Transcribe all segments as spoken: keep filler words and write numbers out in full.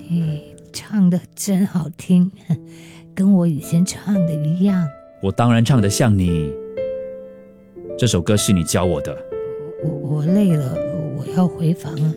你唱的真好听，跟我以前唱的一样。 我当然唱得像你。这首歌是你教我的。 我我累了，我要回房了。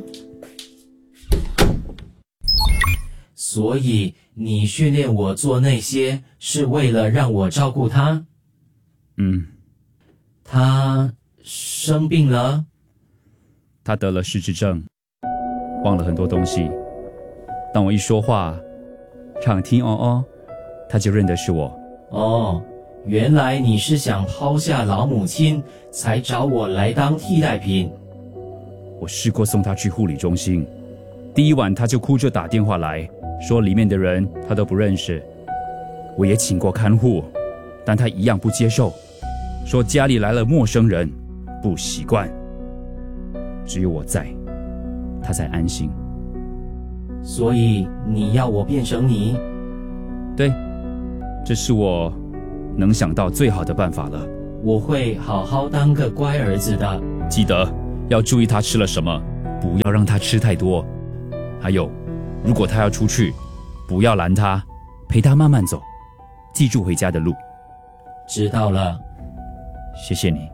所以你训练我做那些，是为了让我照顾他？ 嗯。 他生病了？ 他得了失智症，忘了很多东西。当我一说话，唱听哦哦，他就认得是我。 哦，原来你是想抛下老母亲，才找我来当替代品。 我试过送他去护理中心，第一晚他就哭着打电话来，说里面的人他都不认识。我也请过看护，但他一样不接受，说家里来了陌生人，不习惯。只有我在，他才安心。 所以你要我变成你？ 对，这是我能想到最好的办法了。 我会好好当个乖儿子的。 记得要注意他吃了什么，不要让他吃太多。还有，如果他要出去，不要拦他，陪他慢慢走，记住回家的路。 知道了。 谢谢你。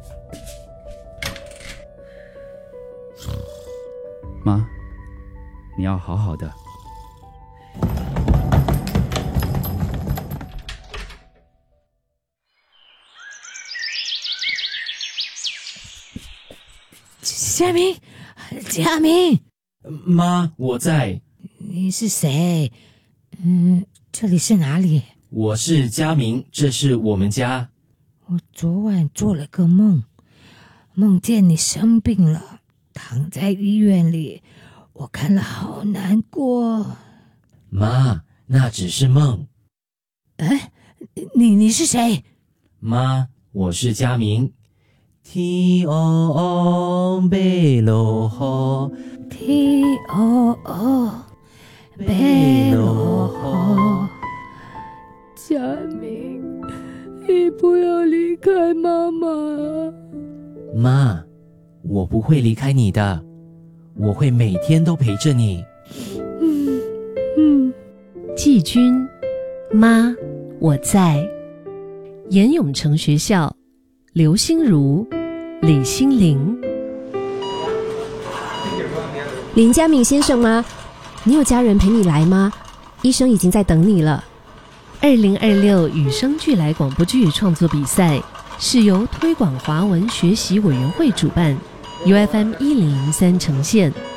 妈，你要好好的。 佳明，佳明， 妈，我在。 你是谁？嗯，这里是哪里？ 我是佳明，这是我们家。 我昨晚做了个梦，梦见你生病了，躺在医院里，我看了好难过。 妈，那只是梦。 哎，你你是谁？ 妈，我是佳明。天黑黑马落雨， 天黑黑马落雨。佳明，你不要离开妈妈。 妈，我不会离开你的，我会每天都陪着你。 嗯嗯。 季军，妈，我在。严永成学校，刘心如、李心凌。 林佳敏先生吗？你有家人陪你来吗？医生已经在等你了。 二零二六与生俱来广播剧创作比赛是由推广华文学习委员会主办， U F M 一零零三呈现。